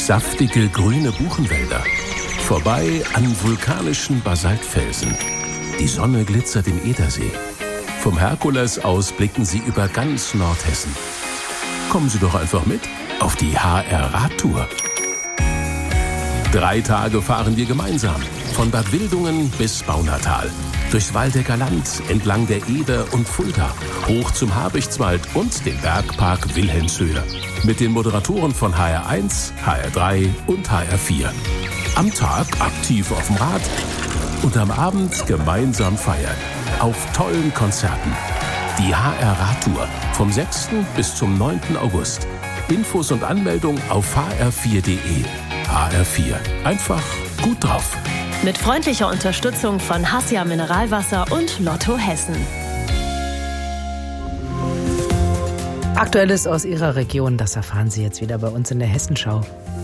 Saftige grüne Buchenwälder. Vorbei an vulkanischen Basaltfelsen. Die Sonne glitzert im Edersee. Vom Herkules aus blicken Sie über ganz Nordhessen. Kommen Sie doch einfach mit auf die HR-Radtour. 3 Tage fahren wir gemeinsam. Von Bad Wildungen bis Baunatal. Durchs Waldecker Land, entlang der Eder und Fulda, hoch zum Habichtswald und den Bergpark Wilhelmshöhe. Mit den Moderatoren von HR1, HR3 und HR4. Am Tag aktiv auf dem Rad und am Abend gemeinsam feiern. Auf tollen Konzerten. Die HR-Radtour vom 6. bis zum 9. August. Infos und Anmeldung auf hr4.de. HR4. Einfach gut drauf. Mit freundlicher Unterstützung von Hassia Mineralwasser und Lotto Hessen. Aktuelles aus Ihrer Region, das erfahren Sie jetzt wieder bei uns in der Hessenschau.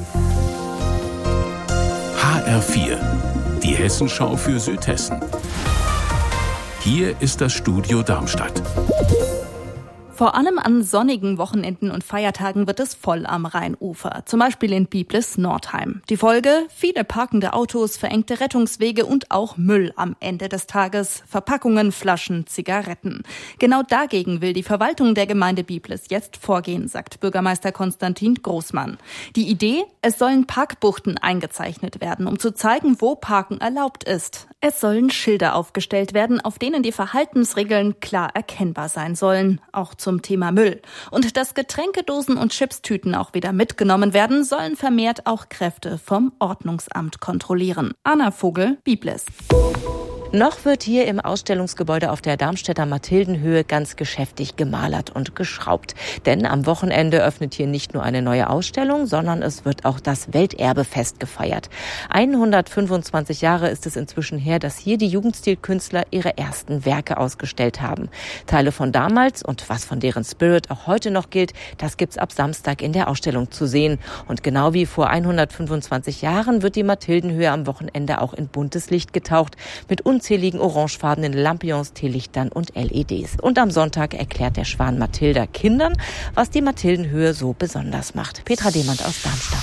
HR4, die Hessenschau für Südhessen. Hier ist das Studio Darmstadt. Vor allem an sonnigen Wochenenden und Feiertagen wird es voll am Rheinufer, zum Beispiel in Biblis-Nordheim. Die Folge? Viele parkende Autos, verengte Rettungswege und auch Müll am Ende des Tages. Verpackungen, Flaschen, Zigaretten. Genau dagegen will die Verwaltung der Gemeinde Biblis jetzt vorgehen, sagt Bürgermeister Konstantin Großmann. Die Idee? Es sollen Parkbuchten eingezeichnet werden, um zu zeigen, wo Parken erlaubt ist. Es sollen Schilder aufgestellt werden, auf denen die Verhaltensregeln klar erkennbar sein sollen. Auch zum Thema Müll. Und dass Getränkedosen und Chipstüten auch wieder mitgenommen werden, sollen vermehrt auch Kräfte vom Ordnungsamt kontrollieren. Anna Vogel, Biblis. Noch wird hier im Ausstellungsgebäude auf der Darmstädter Mathildenhöhe ganz geschäftig gemalert und geschraubt. Denn am Wochenende öffnet hier nicht nur eine neue Ausstellung, sondern es wird auch das Welterbefest gefeiert. 125 Jahre ist es inzwischen her, dass hier die Jugendstilkünstler ihre ersten Werke ausgestellt haben. Teile von damals und was von deren Spirit auch heute noch gilt, das gibt's ab Samstag in der Ausstellung zu sehen. Und genau wie vor 125 Jahren wird die Mathildenhöhe am Wochenende auch in buntes Licht getaucht, mit unzähligen orangefarbenen Lampions, Teelichtern und LEDs. Und am Sonntag erklärt der Schwan Mathilda Kindern, was die Mathildenhöhe so besonders macht. Petra Demand aus Darmstadt.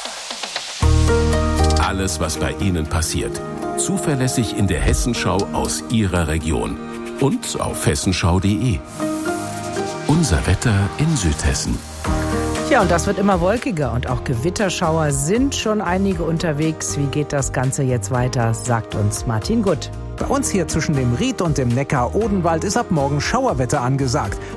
Alles, was bei Ihnen passiert. Zuverlässig in der Hessenschau aus Ihrer Region. Und auf hessenschau.de. Unser Wetter in Südhessen. Ja, und das wird immer wolkiger und auch Gewitterschauer sind schon einige unterwegs. Wie geht das Ganze jetzt weiter, sagt uns Martin Gutt. Bei uns hier zwischen dem Ried und dem Neckar-Odenwald ist ab morgen Schauerwetter angesagt.